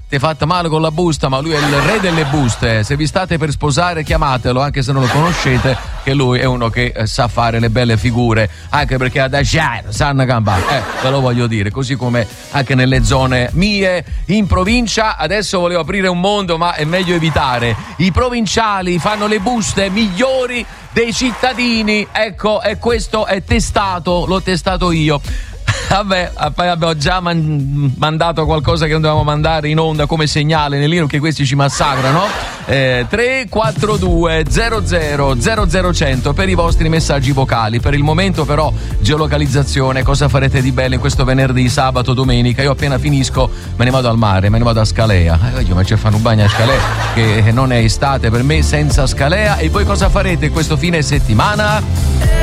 ti è fatta male con la busta, ma lui è il re delle buste. Se vi state per sposare, chiamatelo, anche se non lo conoscete, che lui è uno che sa fare le belle figure, anche perché ad Aciar sanno campare, ve lo voglio dire, così come anche nelle zone mie in provincia. Adesso volevo aprire un mondo, ma è meglio evitare. I provinciali fanno le buste migliori dei cittadini, ecco, e questo è testato, l'ho testato io. Vabbè, poi abbiamo già mandato qualcosa che non dovevamo mandare in onda come segnale nell'Ino, che questi ci massacrano. 342 00 100 per i vostri messaggi vocali. Per il momento però geolocalizzazione, cosa farete di bello in questo venerdì, sabato, domenica? Io appena finisco me ne vado al mare, me ne vado a Scalea. Ma ci fanno un bagno a Scalea, che non è estate per me senza Scalea. E voi cosa farete questo fine settimana?